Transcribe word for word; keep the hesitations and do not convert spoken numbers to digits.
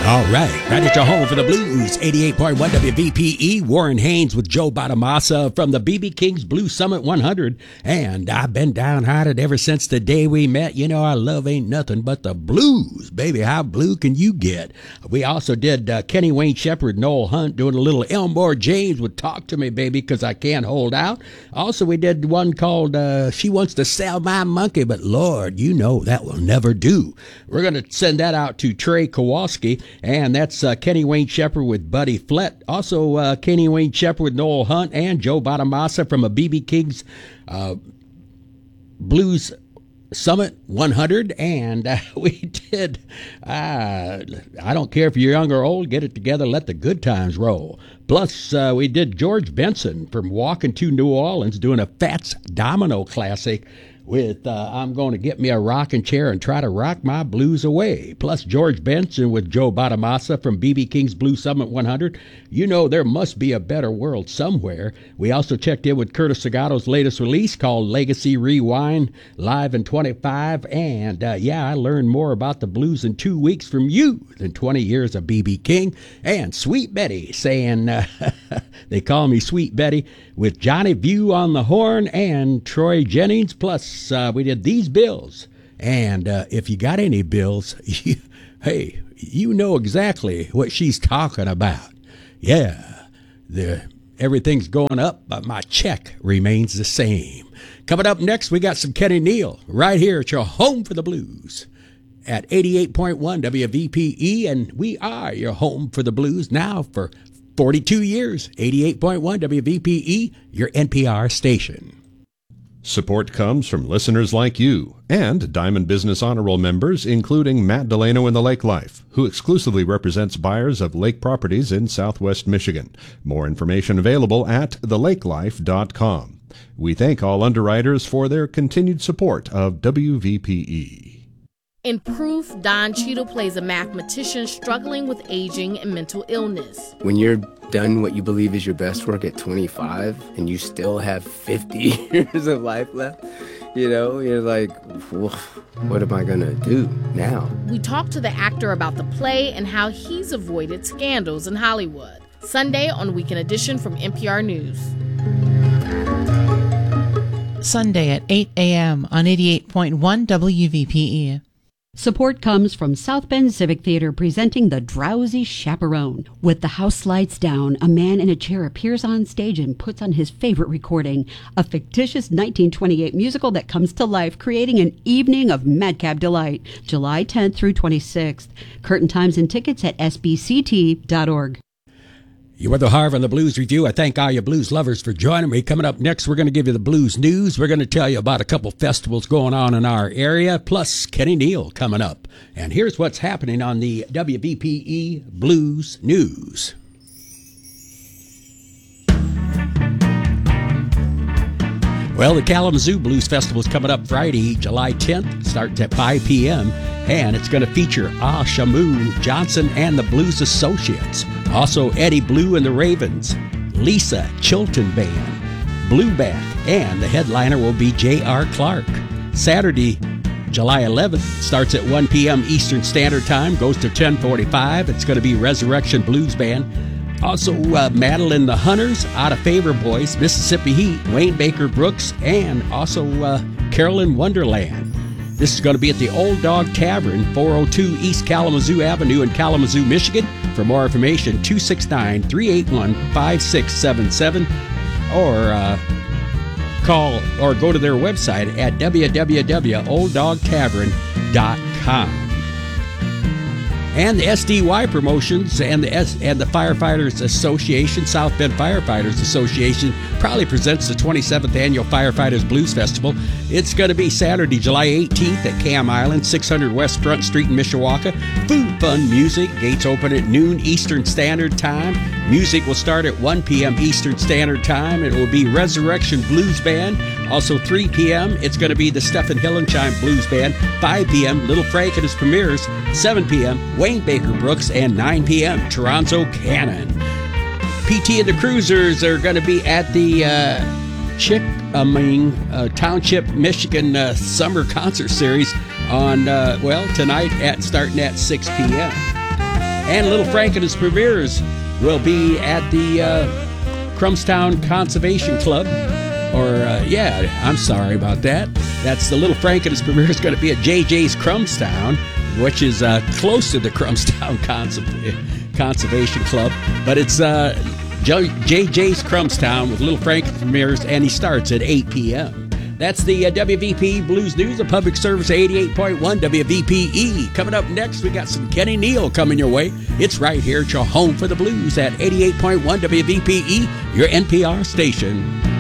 All right, right at your home for the blues, eighty-eight point one W V P E, Warren Haynes with Joe Bonamassa from the B B King's Blues Summit one hundred, and I've been downhearted ever since the day we met. You know, our love ain't nothing but the blues, baby. How blue can you get? We also did uh, Kenny Wayne Shepherd, Noel Hunt doing a little Elmore James with Talk to Me, Baby, because I can't hold out. Also, we did one called uh, She Wants to Sell My Monkey, but Lord, you know that will never do. We're going to send that out to Trey Kowalski. And that's uh, Kenny Wayne Shepherd with Buddy Flett. Also, uh, Kenny Wayne Shepherd with Noel Hunt and Joe Bonamassa from a B B King's uh, Blues Summit one hundred. And uh, we did, uh, I don't care if you're young or old, get it together, let the good times roll. Plus, uh, we did George Benson from Walking to New Orleans doing a Fats Domino classic with uh, I'm going to get me a rocking chair and try to rock my blues away. Plus George Benson with Joe Bonamassa from B B King's Blues Summit one hundred. You know there must be a better world somewhere. We also checked in with Curtis Sagato's latest release called Legacy Rewind, live in twenty-five. And uh, yeah, I learned more about the blues in two weeks from you than twenty years of B B King. And Sweet Betty saying, uh, they call me Sweet Betty, with Johnny View on the horn and Troy Jennings. Plus Uh, we did These Bills, and uh, if you got any bills, you, hey, you know exactly what she's talking about. Yeah, the everything's going up, but my check remains the same. Coming up next, we got some Kenny Neal right here at your home for the blues at eighty-eight point one W V P E, and we are your home for the blues now for forty-two years. eighty-eight point one W V P E, your N P R station. Support comes from listeners like you and Diamond Business Honor Roll members, including Matt Delano in the Lake Life, who exclusively represents buyers of lake properties in Southwest Michigan. More information available at the lake life dot com. We thank all underwriters for their continued support of W V P E. In Proof, Don Cheadle plays a mathematician struggling with aging and mental illness. When you're done what you believe is your best work at twenty-five and you still have fifty years of life left, you know, you're like, what am I going to do now? We talk to the actor about the play and how he's avoided scandals in Hollywood. Sunday on Weekend Edition from N P R News. Sunday at eight a.m. on eighty-eight point one W V P E. Support comes from South Bend Civic Theater presenting The Drowsy Chaperone. With the house lights down, a man in a chair appears on stage and puts on his favorite recording, a fictitious nineteen twenty-eight musical that comes to life, creating an evening of madcap delight. July tenth through twenty-sixth. Curtain times and tickets at S B C T dot org. You are the Harv on the Blues Review. I thank all you blues lovers for joining me. Coming up next, we're going to give you the blues news. We're going to tell you about a couple festivals going on in our area, plus Kenny Neal coming up. And here's what's happening on the W V P E Blues News. Well, the Kalamazoo Blues Festival is coming up Friday, July tenth, starts at five p.m., and it's going to feature Ah Shamu Johnson and the Blues Associates. Also, Eddie Blue and the Ravens, Lisa Chilton Band, Blue Bath, and the headliner will be J R. Clark. Saturday, July eleventh, starts at one p.m. Eastern Standard Time, goes to ten forty-five. It's going to be Resurrection Blues Band. Also, uh, Madeline the Hunters, Out of Favor Boys, Mississippi Heat, Wayne Baker Brooks, and also uh, Carolyn Wonderland. This is going to be at the Old Dog Tavern, four oh two East Kalamazoo Avenue in Kalamazoo, Michigan. For more information, two six nine, three eight one, five six seven seven, or uh, call or go to their website at w w w dot old dog tavern dot com. And the S D Y Promotions and the S- and the Firefighters Association, South Bend Firefighters Association, proudly presents the twenty-seventh Annual Firefighters Blues Festival. It's going to be Saturday, July eighteenth at Cam Island, six hundred West Front Street in Mishawaka. Food, fun, music. Gates open at noon Eastern Standard Time. Music will start at one p.m. Eastern Standard Time. It will be Resurrection Blues Band. Also three p.m. it's going to be the Stephen Hillenshine Blues Band. five p.m. Little Frank and his premieres. seven p.m. Wayne Baker Brooks, and nine p.m. Toronto Cannon. P T and the Cruisers are going to be at the uh, Chickming uh, Township, Michigan uh, Summer Concert Series on, uh, well, tonight at starting at six p.m. And Little Frank and his Premiers will be at the uh, Crumbstown Conservation Club. Or, uh, yeah, I'm sorry about that. That's the Little Frank and his Premiere is going to be at J J's Crumbstown, which is uh, close to the Crumbstown Conserv- Conservation Club. But it's uh, J J's Crumbstown with Little Frank and his Premiers, and he starts at eight p.m. That's the uh, W V P E Blues News, a public service eighty-eight point one W V P E. Coming up next, we got some Kenny Neal coming your way. It's right here at your home for the blues at eighty-eight point one W V P E, your N P R station.